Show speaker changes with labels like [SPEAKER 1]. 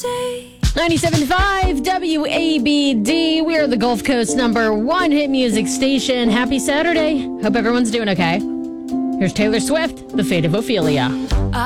[SPEAKER 1] 97.5 WABD. We are the Gulf Coast #1 hit music station. Happy Saturday. Hope everyone's doing okay. Here's Taylor Swift, The Fate of Ophelia.